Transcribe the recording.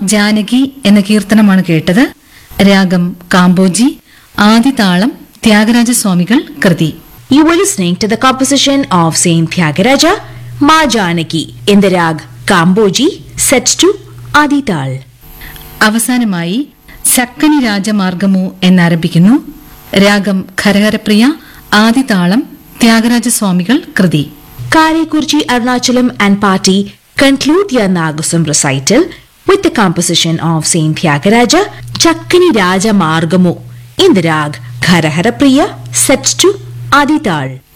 ജാനകി എന്ന കീർത്തനമാണ് കേട്ടത്. രാഗം കാമ്പോജി, ആദിതാളം ത്യാഗരാജസ്വാമികൾ കൃതി. You were listening to the composition of Saint Tyagaraja, Ma Janaki, in the rag Kamboji, set to Adital. അവസാനമായി ചക്കനി രാജമാർഗമു എന്നാരംഭിക്കുന്നു. രാഗം ഖരഹരപ്രിയ, ആദിതാളം ത്യാഗരാജസ്വാമികൾ കൃതി. Karekurchi Arunachalam and party conclude their Nagasam recital with the composition of Saint Tyagaraja, Chakkani Raja Margamu, in the rag Ghara Hara Priya, set to Adital.